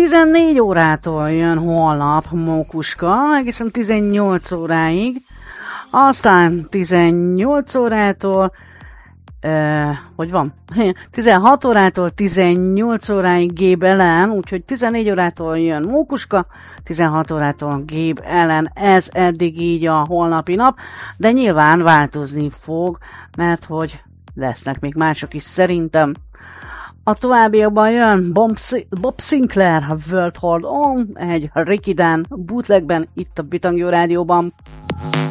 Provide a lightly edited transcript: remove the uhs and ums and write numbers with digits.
14 órától jön holnap Mókuska, egészen 18 óráig. Aztán 18 órától, hogy van? 16 órától 18 óráig Gabe Ellen, úgyhogy 14 órától jön Mókuska, 16 órától Gabe Ellen, ez eddig így a holnapi nap, de nyilván változni fog, mert hogy lesznek még mások is szerintem. A továbbiakban jön Bob Sinclair, World Hold On, egy Ricky Dan bootlegben itt a Bitangyó Rádióban.